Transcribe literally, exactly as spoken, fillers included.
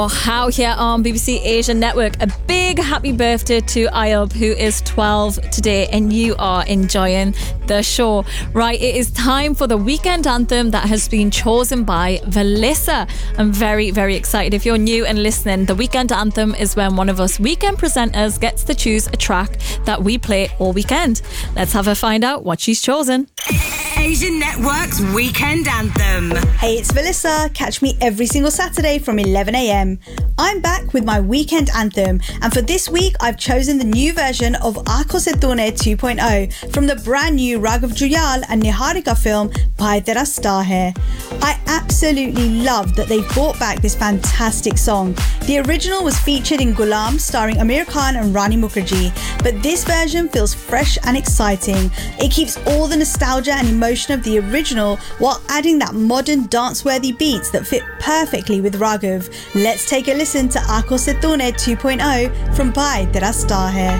How here on B B C Asia Network. A big happy birthday to Ayub, who is twelve today, and you are enjoying the show. Right, it is time for the weekend anthem that has been chosen by Valissa. I'm very, very excited. If you're new and listening, the weekend anthem is when one of us weekend presenters gets to choose a track that we play all weekend. Let's have her find out what she's chosen. Asian Network's Weekend Anthem. Hey, it's Valissa. Catch me every single Saturday from eleven a.m. I'm back with my Weekend Anthem, and for this week I've chosen the new version of Aako Se Tune two point oh from the brand new Raghav Juyal and Niharika film Bhai Tera Star Hai. I absolutely love that they've brought back this fantastic song. The original was featured in Gulam starring Amir Khan and Rani Mukherjee, but this version feels fresh and exciting. It keeps all the nostalgia and emotion of the original while adding that modern dance-worthy beats that fit perfectly with Raghav. Let's take a listen to Aako Se Tune two point oh from Bhai Tera Star Hai.